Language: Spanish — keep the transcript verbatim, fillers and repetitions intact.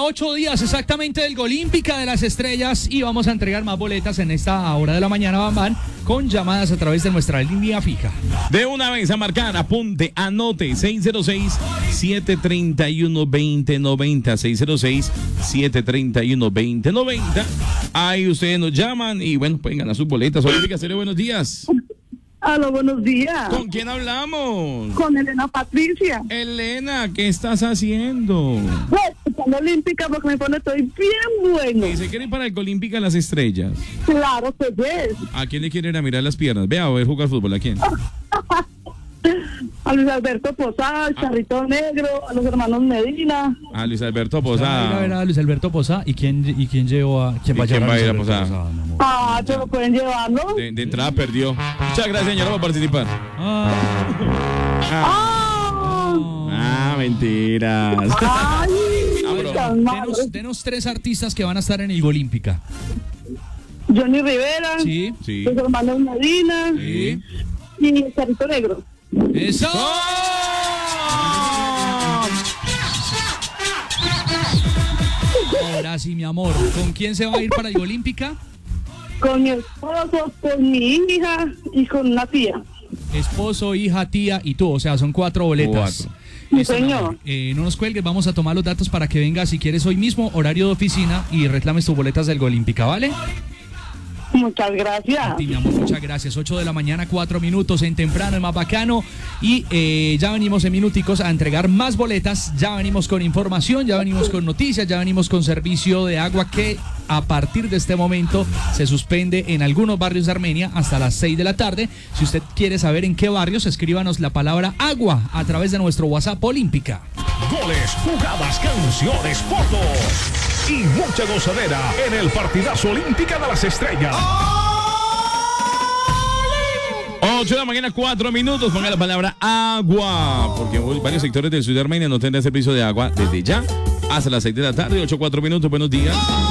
ocho días exactamente del Golímpica de las Estrellas y vamos a entregar más boletas en esta hora de la mañana, Bam Bam, con llamadas a través de nuestra línea fija. De una vez a marcar, apunte, anote, seis cero seis, siete tres uno, dos cero nueve cero, seis cero seis, siete tres uno, dos cero nueve cero. Ahí ustedes nos llaman y bueno, pueden ganar sus boletas. Olímpica, Cero, buenos días. Aló, buenos días. ¿Con quién hablamos? Con Elena Patricia. Elena, ¿qué estás haciendo? Pues, estando olímpica porque me pone estoy bien bueno. ¿Y se quiere ir para el Olímpica las Estrellas? Claro que es. ¿A quién le quiere ir a mirar las piernas? Vea, a ver jugar fútbol, ¿a quién? A Luis Alberto Posada, al Charrito Negro, a los hermanos Medina. A Luis Alberto O sea, ir a ver Posada. a Luis Alberto Posada y quién y quién llevó a quién ¿Y va a quién llevar va a ir a Luis Alberto Posada? mi amor? Ah, pero pueden llevarlo. De, de entrada perdió. Muchas gracias, señora, por participar. Ah, ¡Ah! Ah, mentiras. ¡Ay! Abro. tan mal. denos, denos tres artistas que van a estar en el Golímpica. Johnny Rivera, Sí. Sí. los hermanos Medina Sí. y el Charrito Negro. ¡Eso! Ahora sí, mi amor. ¿Con quién se va a ir para el Golímpica? Con mi esposo, con mi hija y con una tía. Esposo, hija, tía y tú. O sea, son cuatro boletas. Cuatro. Sí, Listo, mi señor. amor. Eh, no nos cuelgues, vamos a tomar los datos para que vengas si quieres hoy mismo, horario de oficina, y reclames tus boletas del Golímpica, ¿vale? Muchas gracias. A ti, mi amor, muchas gracias. ocho de la mañana, cuatro minutos en temprano, el más bacano. Y eh, ya venimos en minuticos a entregar más boletas. Ya venimos con información, ya venimos con noticias, ya venimos con servicio de agua que a partir de este momento se suspende en algunos barrios de Armenia hasta las seis de la tarde. Si usted quiere saber en qué barrios, escríbanos la palabra agua a través de nuestro WhatsApp Olímpica. Goles, jugadas, canciones, fotos y mucha gozadera en el partidazo Olímpica de las Estrellas. ocho de la mañana, cuatro minutos. Ponga la palabra agua. Porque varios sectores del sur de Armenia no tendrán servicio de agua desde ya hasta las seis de la tarde. ocho, cuatro minutos. Buenos días.